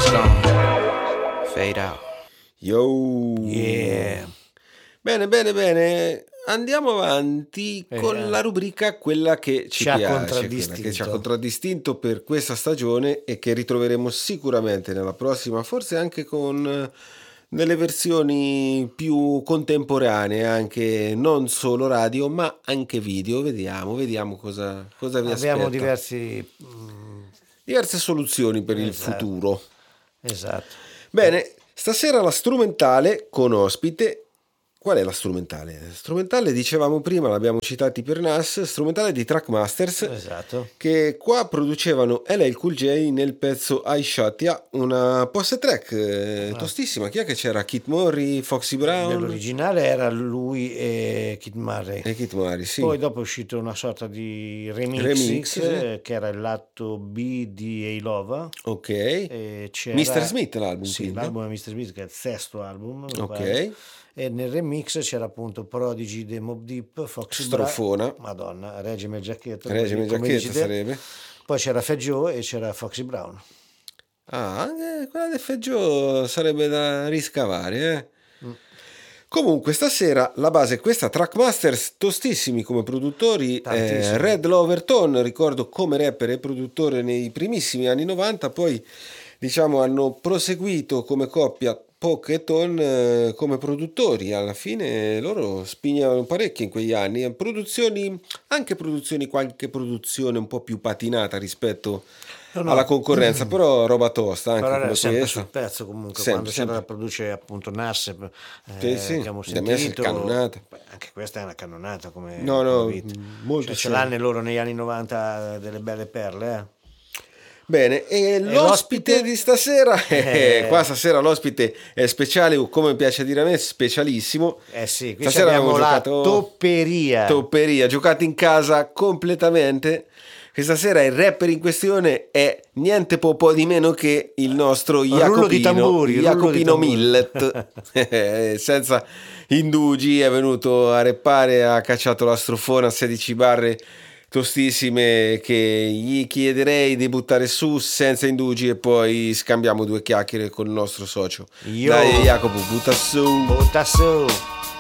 Stone. Fade out. Yo. Yeah. Bene. Andiamo avanti con la rubrica, quella che ci piace, quella che ci ha contraddistinto per questa stagione e che ritroveremo sicuramente nella prossima, forse anche con delle versioni più contemporanee, anche non solo radio ma anche video. Vediamo cosa vi aspetta. Abbiamo diverse soluzioni per il futuro. Esatto. Bene, stasera la strumentale con ospite. Qual è la strumentale? Strumentale, dicevamo prima, l'abbiamo citati per Nas, strumentale di Trackmasters, esatto, che qua producevano LL Cool J nel pezzo I Shot Ya, una post track tostissima. Chi è che c'era? Kid Murray, Foxy Brown? Nell'originale era lui e Kid Murray. Sì. Poi dopo è uscito una sorta di remix che era il lato B di A-Lova. Ok. E Mr. Smith l'album. Sì, quindi, l'album è Mr. Smith, che è il sesto album. Ok. E nel remix c'era appunto Prodigy, The Mobb Deep, Foxy Strofona. Madonna, Regime Giacchetto sarebbe. Poi c'era Fat Joe e c'era Foxy Brown. Quella del Fat Joe sarebbe da riscavare, Comunque stasera la base è questa, Trackmasters, tostissimi come produttori, Red Loverton, ricordo come rapper e produttore nei primissimi anni 90, poi diciamo hanno proseguito come coppia Poc e Ton come produttori. Alla fine loro spignavano parecchio in quegli anni, qualche produzione un po' più patinata rispetto alla concorrenza, però roba tosta anche. Però come era sempre questa. sul pezzo comunque, sempre. C'era da produce appunto Nas, sì. che abbiamo Da me sentito, cannonata. Anche questa è una cannonata come vita. Molto ce l'hanno loro negli anni 90 delle belle perle. Bene, e l'ospite di stasera, qua stasera l'ospite è speciale, o come piace dire a me, specialissimo. Sì, qui abbiamo la topperia, giocati in casa completamente. Questa sera il rapper in questione è niente po' di meno che il nostro Jacopino Millet. Senza indugi è venuto a rappare, ha cacciato la strofona a 16 barre tostissime che gli chiederei di buttare su senza indugi, e poi scambiamo due chiacchiere con il nostro socio. Dai Jacopo, butta su.